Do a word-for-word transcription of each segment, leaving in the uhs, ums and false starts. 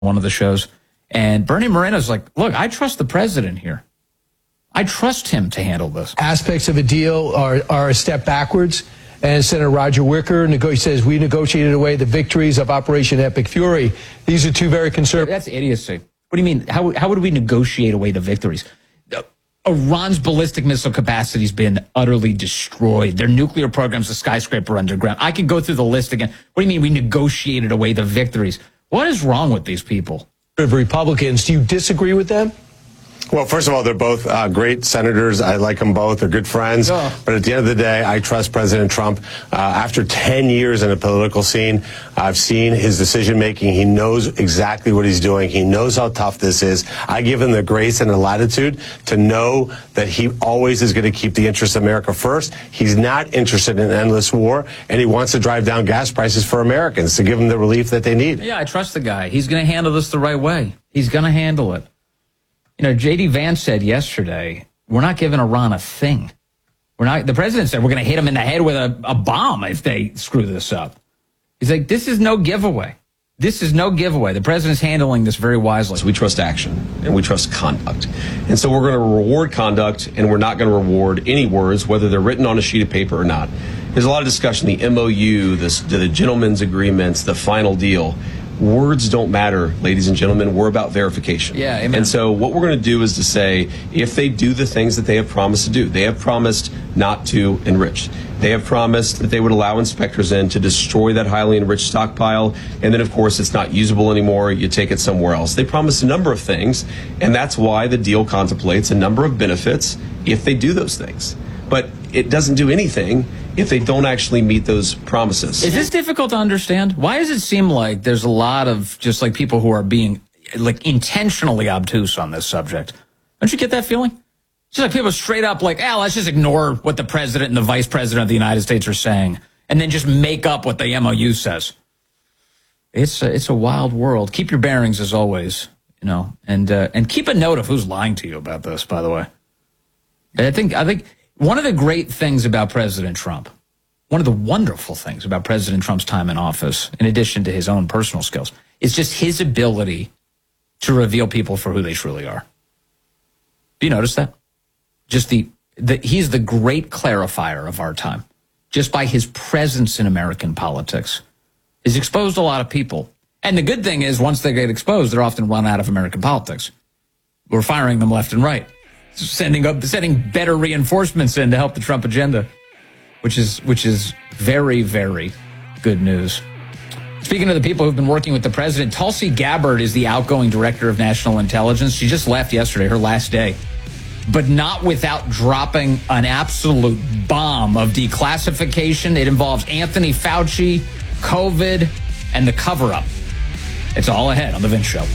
one of the shows. And Bernie Moreno's like, look, I trust the president here. I trust him to handle this. Aspects of a deal are, are a step backwards. And Senator Roger Wicker nego- says we negotiated away the victories of Operation Epic Fury. These are two very conservative. That's idiocy. What do you mean? How, how would we negotiate away the victories? Iran's ballistic missile capacity has been utterly destroyed. Their nuclear program's a skyscraper underground. I could go through the list again. What do you mean we negotiated away the victories? What is wrong with these people? Republicans, do you disagree with them? Well, first of all, they're both uh, great senators. I like them both. They're good friends. Oh. But at the end of the day, I trust President Trump. Uh, after ten years in the political scene, I've seen his decision-making. He knows exactly what he's doing. He knows how tough this is. I give him the grace and the latitude to know that he always is going to keep the interests of America first. He's not interested in endless war, and he wants to drive down gas prices for Americans to give them the relief that they need. Yeah, I trust the guy. He's going to handle this the right way. He's going to handle it. You know, J D Vance said yesterday, we're not giving Iran a thing. We're not. The president said we're going to hit them in the head with a, a bomb if they screw this up. He's like, this is no giveaway. This is no giveaway. The president's handling this very wisely. So we trust action and we trust conduct. And so we're going to reward conduct and we're not going to reward any words, whether they're written on a sheet of paper or not. There's a lot of discussion, the M O U, this, the gentleman's agreements, the final deal. Words don't matter, ladies and gentlemen. We're about verification. Yeah, amen. And so what we're going to do is to say, if they do the things that they have promised to do, they have promised not to enrich. They have promised that they would allow inspectors in to destroy that highly enriched stockpile. And then, of course, it's not usable anymore. You take it somewhere else. They promised a number of things, and that's why the deal contemplates a number of benefits if they do those things. But it doesn't do anything if they don't actually meet those promises. Is this difficult to understand? Why does it seem like there's a lot of just like people who are being like intentionally obtuse on this subject? Don't you get that feeling? It's just like people straight up like, ah, let's just ignore what the president and the vice president of the United States are saying and then just make up what the M O U says. It's a, it's a wild world. Keep your bearings as always, you know, and uh, and keep a note of who's lying to you about this, by the way. I think I think one of the great things about President Trump, one of the wonderful things about President Trump's time in office, in addition to his own personal skills, is just his ability to reveal people for who they truly are. Do you notice that? Just the, the he's the great clarifier of our time. Just by his presence in American politics, he's exposed a lot of people. And the good thing is, once they get exposed, they're often run out of American politics. We're firing them left and right. Sending up, sending better reinforcements in to help the Trump agenda, which is which is very, very good news. Speaking of the people who've been working with the president, Tulsi Gabbard is the outgoing director of national intelligence. She just left yesterday, her last day, but not without dropping an absolute bomb of declassification. It involves Anthony Fauci, COVID, and the cover-up. It's all ahead on The Vince Show.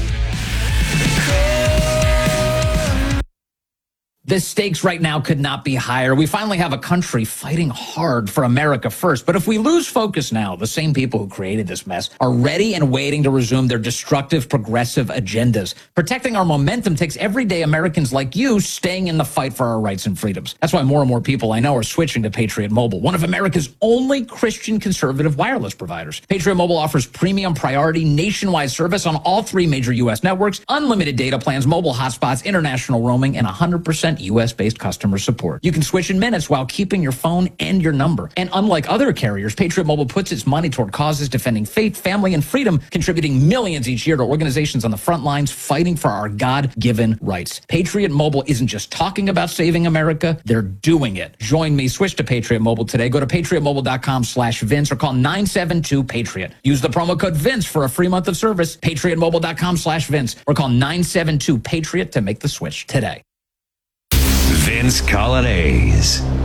The stakes right now could not be higher. We finally have a country fighting hard for America first. But if we lose focus now, the same people who created this mess are ready and waiting to resume their destructive, progressive agendas. Protecting our momentum takes everyday Americans like you staying in the fight for our rights and freedoms. That's why more and more people I know are switching to Patriot Mobile, one of America's only Christian conservative wireless providers. Patriot Mobile offers premium priority nationwide service on all three major U S networks, unlimited data plans, mobile hotspots, international roaming, and one hundred percent U S-based customer support. You can switch in minutes while keeping your phone and your number. And unlike other carriers, Patriot Mobile puts its money toward causes defending faith, family, and freedom, contributing millions each year to organizations on the front lines fighting for our God-given rights. Patriot Mobile isn't just talking about saving America, they're doing it. Join me. Switch to Patriot Mobile today. Go to patriotmobile.com slash Vince or call nine seven two Patriot. Use the promo code Vince for a free month of service. patriotmobile.com slash Vince or call nine seven two Patriot to make the switch today. Vince Coglianese.